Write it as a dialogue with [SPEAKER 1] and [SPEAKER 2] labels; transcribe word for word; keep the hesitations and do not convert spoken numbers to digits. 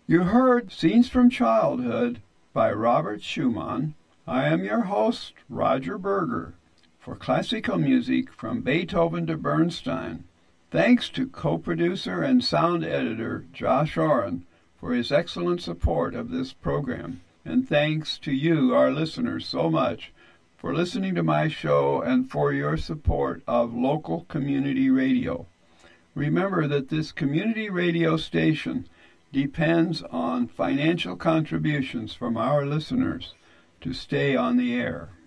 [SPEAKER 1] You heard Scenes from Childhood by Robert Schumann. I am your host, Roger Berger, for classical music from Beethoven to Bernstein. Thanks to co-producer and sound editor Josh Oren for his excellent support of this program. And thanks to you, our listeners, so much for listening to my show and for your support of local community radio. Remember that this community radio station depends on financial contributions from our listeners to stay on the air.